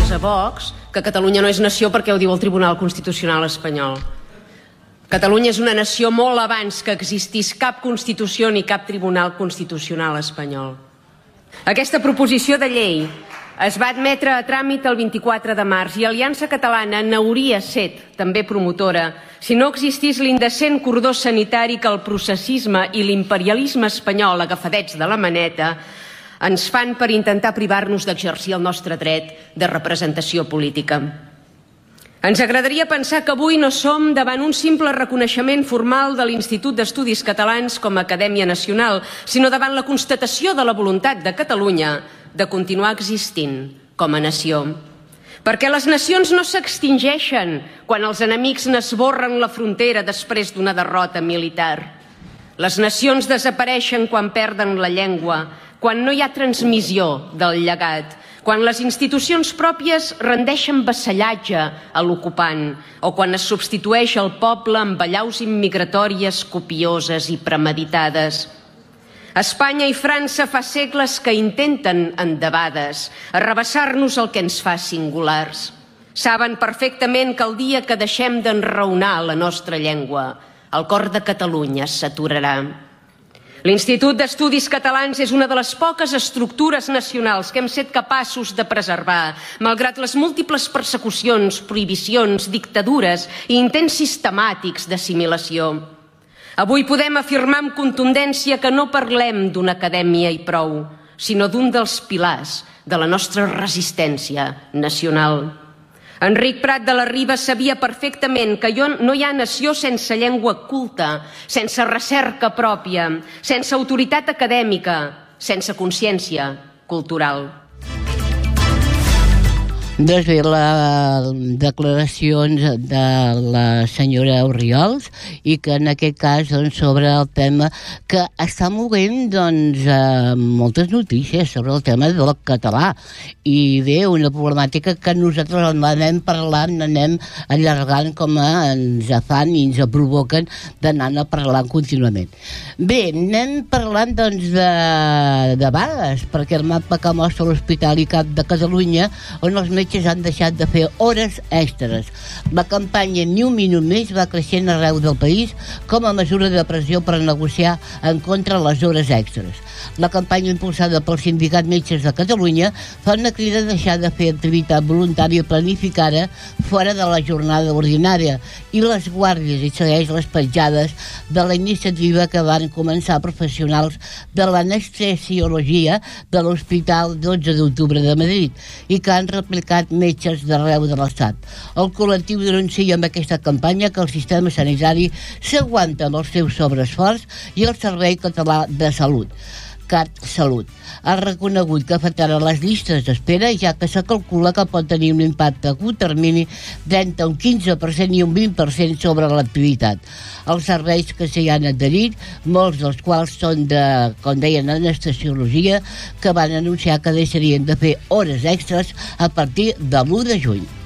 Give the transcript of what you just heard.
a Vox que Catalunya no és nació perquè ho diu el Tribunal Constitucional espanyol. Catalunya és una nació molt abans que existís cap Constitució ni cap Tribunal Constitucional espanyol. Aquesta proposició de llei es va admetre a tràmit el 24 de març i Aliança Catalana n'hauria set també promotora si no existís l'indecent cordó sanitari que el processisme i l'imperialisme espanyol, agafadets de la maneta, ens fan per intentar privar-nos d'exercir el nostre dret de representació política. Ens agradaria pensar que avui no som davant un simple reconeixement formal de l'Institut d'Estudis Catalans com a Acadèmia Nacional, sinó davant la constatació de la voluntat de Catalunya de continuar existint com a nació. Perquè les nacions no s'extingeixen quan els enemics n'esborren la frontera després d'una derrota militar. Les nacions desapareixen quan perden la llengua, quan no hi ha transmissió del llegat, quan les institucions pròpies rendeixen vassallatge a l'ocupant o quan es substitueix el poble amb ballaus immigratòries copioses i premeditades. Espanya i França fa segles que intenten, endebades, arrabassar-nos el que ens fa singulars. Saben perfectament que el dia que deixem d'enraonar la nostra llengua, el cor de Catalunya s'aturarà. L'Institut d'Estudis Catalans és una de les poques estructures nacionals que hem set capaços de preservar, malgrat les múltiples persecucions, prohibicions, dictadures i intents sistemàtics d'assimilació. Avui podem afirmar amb contundència que no parlem d'una acadèmia i prou, sinó d'un dels pilars de la nostra resistència nacional. Enric Prat de la Riba sabia perfectament que no hi ha nació sense llengua culta, sense recerca pròpia, sense autoritat acadèmica, sense consciència cultural. Doncs bé, les declaracions de la senyora Orriols i que en aquest cas sobre el tema que està movent moltes notícies sobre el tema del català i bé, una problemàtica que nosaltres anem parlant, anem allargant com ens fan i ens provoquen d'anar parlant contínuament. Bé, anem parlant de vagues, perquè el mapa que mostra l'Hospital ICAP de Catalunya, on els metges han deixat de fer hores extres. La campanya Ni un minut més va creixent arreu del país com a mesura de pressió per negociar en contra les hores extres. La campanya impulsada pel Sindicat Metges de Catalunya fa una crida a deixar de fer activitat voluntària planificada fora de la jornada ordinària i les guàrdies i segueix les petjades de la iniciativa que van començar professionals de l'anestesiologia de l'Hospital 12 d'Octubre de Madrid i que han replicat metges d'arreu de l'Estat. El col·lectiu denuncia amb aquesta campanya que el sistema sanitari s'aguanta amb el seu sobreesforç i el Servei Català de Salut, CatSalut, ha reconegut que afectarà les llistes d'espera, ja que se calcula que pot tenir un impacte a curt termini d'entre un 15% i un 20% sobre l'activitat. Els serveis que s'hi han adherit, molts dels quals són de, com deien, anestesiologia, que van anunciar que deixarien de fer hores extres a partir de l'1 de juny.